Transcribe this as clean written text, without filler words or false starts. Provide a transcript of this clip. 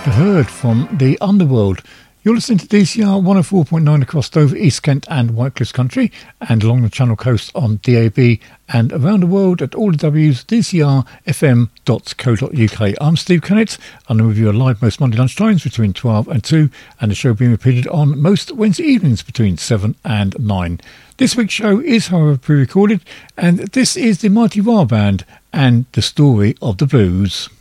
Heard from the Underworld. You're listening to DCR 104.9 across Dover, East Kent and Whitecliffs Country, and along the Channel Coast on DAB, and around the world at all the W's, dcrfm.co.uk. I'm Steve Kennett, and I'm with you live most Monday lunchtimes between 12 and 2, and the show being repeated on most Wednesday evenings between 7 and 9. This week's show is, however, pre-recorded, and this is the Mighty Ra Band and the Story of the Blues.